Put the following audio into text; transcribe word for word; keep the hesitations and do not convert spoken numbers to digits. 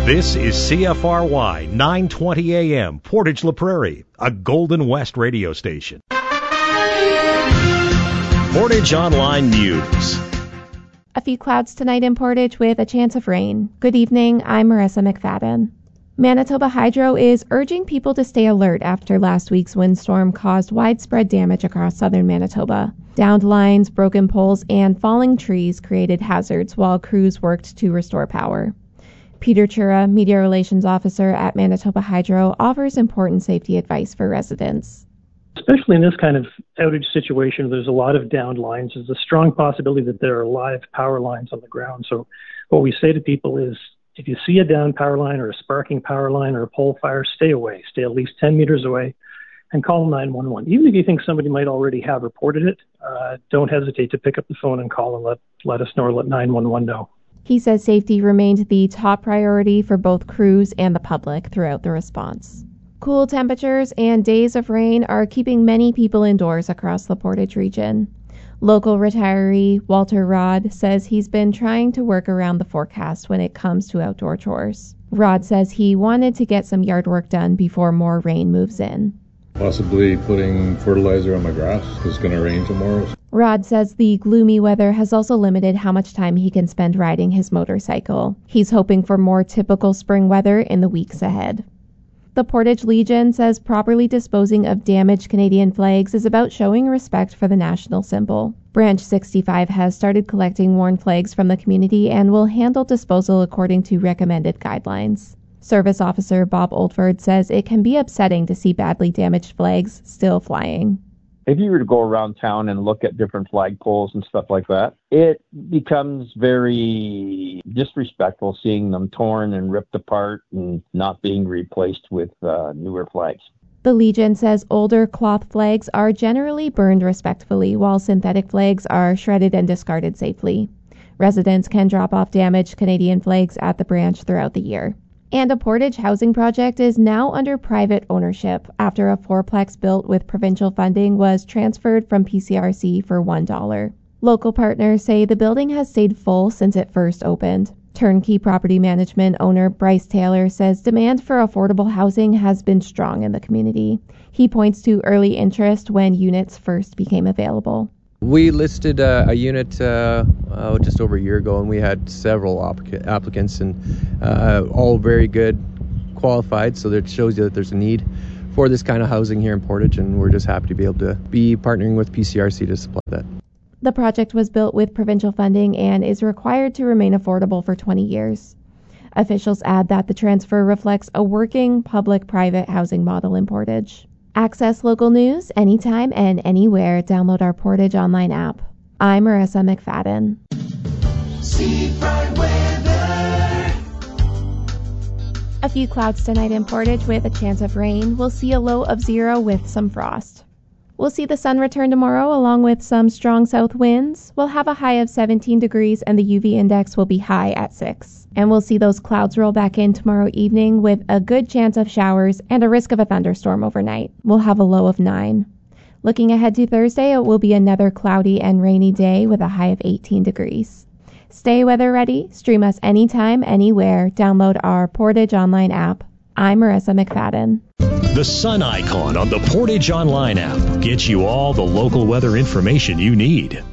This is C F R Y nine twenty A M, Portage La Prairie, a Golden West radio station. Portage Online News. A few clouds tonight in Portage with a chance of rain. Good evening, I'm Marissa McFadden. Manitoba Hydro is urging people to stay alert after last week's windstorm caused widespread damage across southern Manitoba. Downed lines, broken poles, and falling trees created hazards while crews worked to restore power. Peter Chura, Media Relations Officer at Manitoba Hydro, offers important safety advice for residents. Especially in this kind of outage situation, there's a lot of downed lines. There's a strong possibility that there are live power lines on the ground. So what we say to people is, if you see a downed power line or a sparking power line or a pole fire, stay away. Stay at least ten meters away and call nine one one. Even if you think somebody might already have reported it, uh, don't hesitate to pick up the phone and call and let, let us know or let nine one one know. He says safety remained the top priority for both crews and the public throughout the response. Cool temperatures and days of rain are keeping many people indoors across the Portage region. Local retiree Walter Rod says he's been trying to work around the forecast when it comes to outdoor chores. Rod says he wanted to get some yard work done before more rain moves in. Possibly putting fertilizer on my grass. It's going to rain tomorrow. Rod says the gloomy weather has also limited how much time he can spend riding his motorcycle. He's hoping for more typical spring weather in the weeks ahead. The Portage Legion says properly disposing of damaged Canadian flags is about showing respect for the national symbol. Branch sixty-five has started collecting worn flags from the community and will handle disposal according to recommended guidelines. Service Officer Bob Oldford says it can be upsetting to see badly damaged flags still flying. If you were to go around town and look at different flagpoles and stuff like that, it becomes very disrespectful seeing them torn and ripped apart and not being replaced with uh, newer flags. The Legion says older cloth flags are generally burned respectfully, while synthetic flags are shredded and discarded safely. Residents can drop off damaged Canadian flags at the branch throughout the year. And a Portage housing project is now under private ownership after a fourplex built with provincial funding was transferred from P C R C for one dollar. Local partners say the building has stayed full since it first opened. Turnkey property management owner Bryce Taylor says demand for affordable housing has been strong in the community. He points to early interest when units first became available. We listed uh, a unit uh, uh, just over a year ago, and we had several applic- applicants, and uh, all very good, qualified, so that shows you that there's a need for this kind of housing here in Portage, and we're just happy to be able to be partnering with P C R C to supply that. The project was built with provincial funding and is required to remain affordable for twenty years. Officials add that the transfer reflects a working public-private housing model in Portage. Access local news anytime and anywhere. Download our Portage online app. I'm Marissa McFadden. Seafront weather. A few clouds tonight in Portage with a chance of rain. We'll see a low of zero with some frost. We'll see the sun return tomorrow along with some strong south winds. We'll have a high of seventeen degrees and the U V index will be high at six. And we'll see those clouds roll back in tomorrow evening with a good chance of showers and a risk of a thunderstorm overnight. We'll have a low of nine. Looking ahead to Thursday, it will be another cloudy and rainy day with a high of eighteen degrees. Stay weather ready. Stream us anytime, anywhere. Download our Portage Online app. I'm Marissa McFadden. The sun icon on the Portage Online app gets you all the local weather information you need.